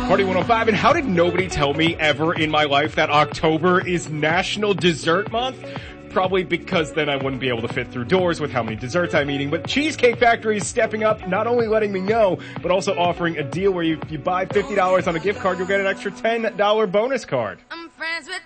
Party 105, and how did nobody tell me ever in my life that October is National Dessert Month? Probably because then I wouldn't be able to fit through doors with how many desserts I'm eating. But Cheesecake Factory is stepping up, not only letting me know, but also offering a deal where if you buy $50 on a gift card, you'll get an extra $10 bonus card. I'm friends with